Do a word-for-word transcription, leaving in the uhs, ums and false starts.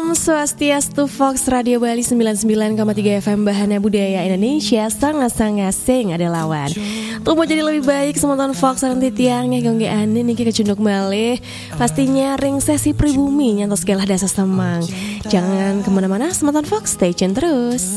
Om Swastiastu, Fox Radio Bali sembilan puluh sembilan koma tiga F M Bahana Budaya Indonesia. Sangat-sangat sing ada lawan. Tuh mau jadi lebih baik semonton Fox nanti tiang ya gongge ane niki kecunduk malih. Pastinya ring sesi pribumi nyantos gelah dasar semang. Jangan kemana-mana, semonton Fox stay tune terus.